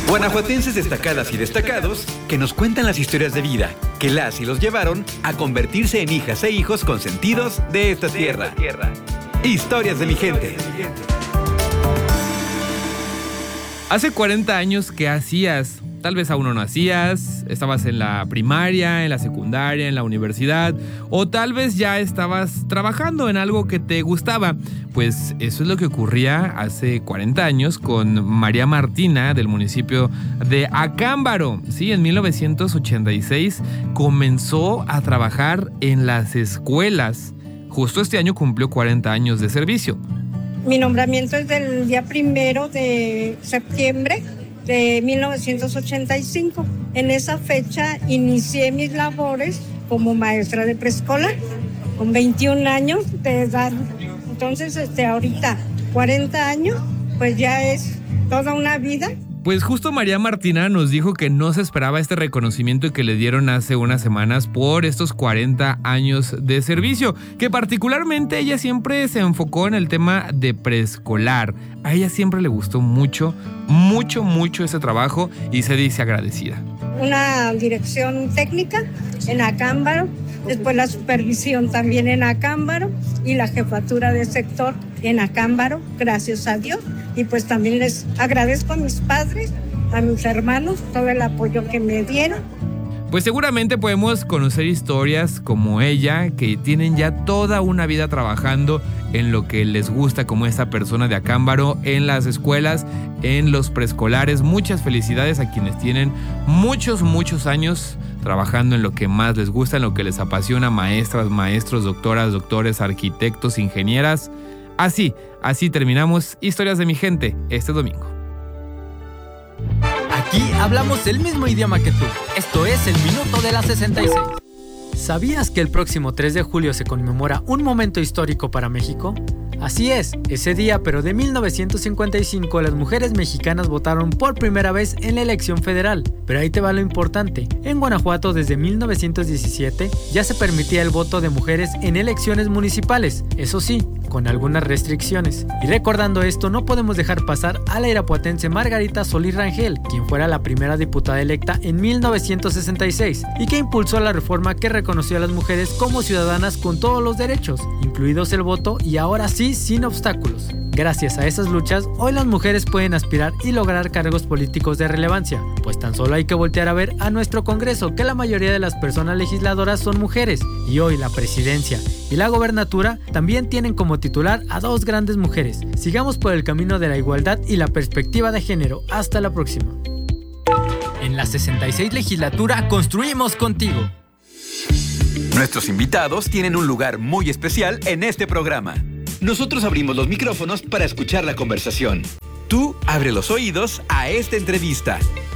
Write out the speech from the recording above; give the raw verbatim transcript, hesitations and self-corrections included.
Guanajuatenses destacadas y destacados que nos cuentan las historias de vida que las y los llevaron a convertirse en hijas e hijos consentidos de esta tierra. Historias de mi gente. Hace cuarenta años, ¿qué hacías? Tal vez aún no nacías, estabas en la primaria, en la secundaria, en la universidad, o tal vez ya estabas trabajando en algo que te gustaba. Pues eso es lo que ocurría hace cuarenta años con María Martina del municipio de Acámbaro. Sí, en mil novecientos ochenta y seis comenzó a trabajar en las escuelas. Justo este año cumplió cuarenta años de servicio. Mi nombramiento es del día primero de septiembre de mil novecientos ochenta y cinco. En esa fecha inicié mis labores como maestra de preescolar con veintiún años de edad. Entonces, este, ahorita, cuarenta años, pues ya es toda una vida. Pues justo María Martina nos dijo que no se esperaba este reconocimiento que le dieron hace unas semanas por estos cuarenta años de servicio, que particularmente ella siempre se enfocó en el tema de preescolar. A ella siempre le gustó mucho, mucho, mucho ese trabajo y se dice agradecida. Una dirección técnica en Acámbaro, después la supervisión también en Acámbaro y la jefatura de sector en Acámbaro, gracias a Dios. Y pues también les agradezco a mis padres, a mis hermanos, todo el apoyo que me dieron. Pues seguramente podemos conocer historias como ella, que tienen ya toda una vida trabajando en lo que les gusta, como esta persona de Acámbaro, en las escuelas, en los preescolares. Muchas felicidades a quienes tienen muchos, muchos años trabajando en lo que más les gusta, en lo que les apasiona, maestras, maestros, doctoras, doctores, arquitectos, ingenieras. Así, así terminamos Historias de mi gente este domingo. Aquí hablamos el mismo idioma que tú. Esto es el Minuto de la sesenta y seis. ¿Sabías que el próximo tres de julio se conmemora un momento histórico para México? Así es, ese día, pero de mil novecientos cincuenta y cinco, las mujeres mexicanas votaron por primera vez en la elección federal. Pero ahí te va lo importante. En Guanajuato, desde mil novecientos diecisiete, ya se permitía el voto de mujeres en elecciones municipales. Eso sí, con algunas restricciones. Y recordando esto, no podemos dejar pasar a la irapuatense Margarita Solís Rangel, quien fuera la primera diputada electa en mil novecientos sesenta y seis y que impulsó la reforma que reconoció a las mujeres como ciudadanas con todos los derechos, incluidos el voto, y ahora sí sin obstáculos. Gracias a esas luchas, hoy las mujeres pueden aspirar y lograr cargos políticos de relevancia, pues tan solo hay que voltear a ver a nuestro Congreso, que la mayoría de las personas legisladoras son mujeres, y hoy la presidencia y la gobernatura también tienen como titular a dos grandes mujeres. Sigamos por el camino de la igualdad y la perspectiva de género. Hasta la próxima. En la sesenta y seis legislatura construimos contigo. Nuestros invitados tienen un lugar muy especial en este programa. Nosotros abrimos los micrófonos para escuchar la conversación. Tú abre los oídos a esta entrevista.